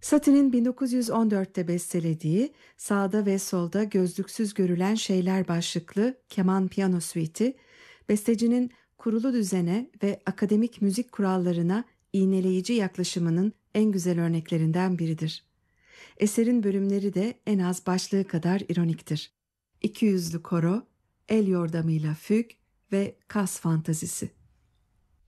Satie'nin 1914'te bestelediği "Sağda ve solda gözlüksüz görülen şeyler" başlıklı keman piyano suite'i, bestecinin kurulu düzene ve akademik müzik kurallarına iğneleyici yaklaşımının en güzel örneklerinden biridir. Eserin bölümleri de en az başlığı kadar ironiktir. İki yüzlü koro, el yordamıyla füg ve kas fantazisi.